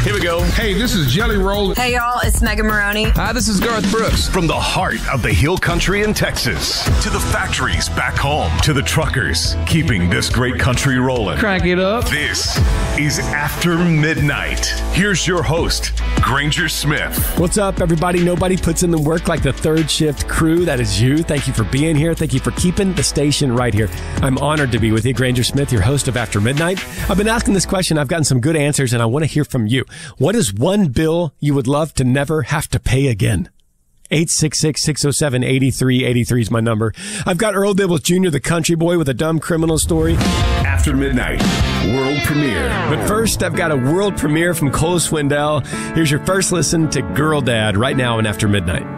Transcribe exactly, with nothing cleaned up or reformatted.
Here we go. Hey, this is Jelly Roll. Hey, y'all, it's Megan Maroney. Hi, this is Garth Brooks. From the heart of the Hill Country in Texas to the factories back home to the truckers keeping this great country rolling. Crank it up. This is After Midnight. Here's your host, Granger Smith. What's up, everybody? Nobody puts in the work like the third shift crew. That is you. Thank you for being here. Thank you for keeping the station right here. I'm honored to be with you, Granger Smith, your host of After Midnight. I've been asking this question. I've gotten some good answers, and I want to hear from you. What is one bill you would love to never have to pay again? eight six six, six oh seven, eight three eight three is my number. I've got Earl Dibbles Junior, the country boy with a dumb criminal story. After Midnight, world premiere. But first, I've got a world premiere from Cole Swindell. Here's your first listen to Girl Dad right now on After Midnight.